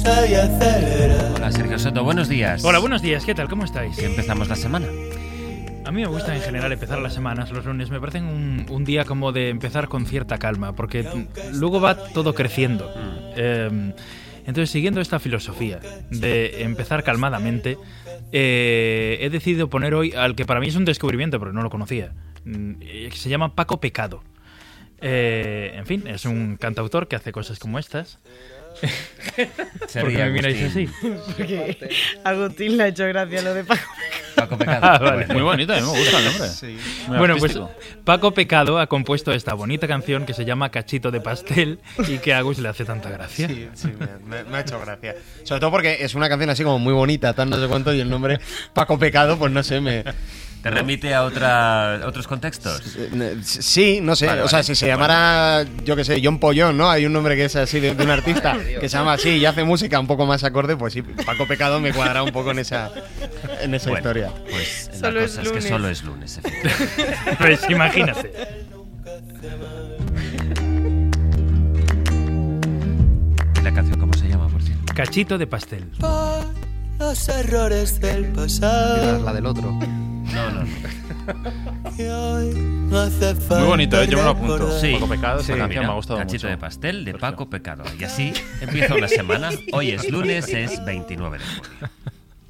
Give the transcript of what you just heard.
Hola, Sergio Soto, buenos días. Hola, buenos días, ¿qué tal? ¿Cómo estáis? ¿Qué empezamos la semana? A mí me gusta en general empezar las semanas, los lunes. Me parecen un día como de empezar con cierta calma, porque luego va todo creciendo. Entonces, siguiendo esta filosofía de empezar calmadamente, he decidido poner hoy al que para mí es un descubrimiento, porque no lo conocía. Se llama Paco Pecado. En fin, es un cantautor que hace cosas como estas. Se ¿Por qué ríe me miráis Agustín. así? Porque a Agustín le ha hecho gracia lo de Paco. Paco Pecado. Vale. Bueno. Muy bonito, a mí me gusta el nombre. Sí. Muy Bueno, pues artístico. Paco Pecado ha compuesto esta bonita canción que se llama Cachito de Pastel y que a Agus le hace tanta gracia. Sí, me ha hecho gracia. Sobre todo porque es una canción así como muy bonita, tan no sé cuánto, y el nombre Paco Pecado, pues no sé, ¿Te remite a otros contextos? Sí, no sé. Vale, o sea, vale. si se llamara, yo qué sé, John Pollón, ¿no? Hay un nombre que es así de un artista que se llama así y hace música un poco más acorde, pues sí, Paco Pecado me cuadra un poco en esa Bueno, historia. pues la Solo cosa es es que lunes. solo es lunes, efectivamente. Pues imagínate. ¿Y la canción cómo se llama, por cierto? Cachito de Pastel. Los errores del pasado. La del otro. No. Y hoy no hace falta Muy bonito, yo me lo apunto. recordar. Sí. Paco Pecado, esa Sí, canción mira, me ha gustado Cachito mucho. de Pastel de Paco Pecado. Y así empieza una semana. Hoy es lunes, es 29 de julio.